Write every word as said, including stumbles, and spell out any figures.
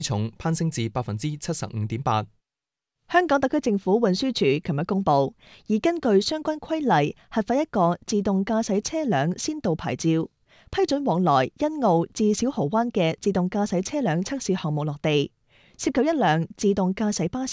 重攀升至百分之七十五點八。 香港特區政府運輸署琴日公布，而根據相關規例核發一個自動駕駛車輛先導牌照，批准往來欣澳至小蠔灣嘅自動駕駛車輛測試項目落地，涉及一輛自動駕駛巴士。